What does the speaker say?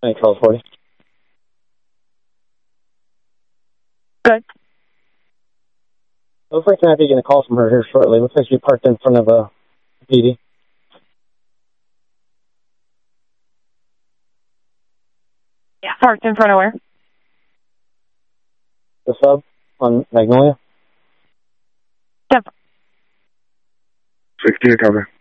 1240. Good. Looks like I'm getting a call from her here shortly. Looks like she parked in front of a PD. Yeah. Parked in front of where? The sub on Magnolia. Yep. 60 to cover.